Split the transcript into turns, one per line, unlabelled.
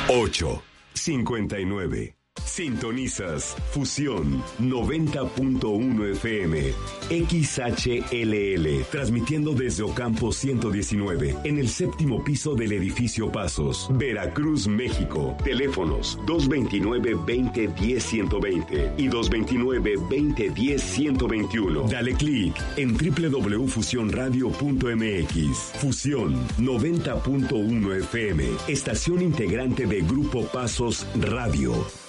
8:59. Sintonizas Fusión 90.1 FM, XHLL, transmitiendo desde Ocampo 119, en el séptimo piso del edificio Pasos, Veracruz, México. Teléfonos 229-2010-120 y 229-2010-121. Dale clic en www.fusionradio.mx. Fusión 90.1 FM, estación integrante de Grupo Pasos Radio.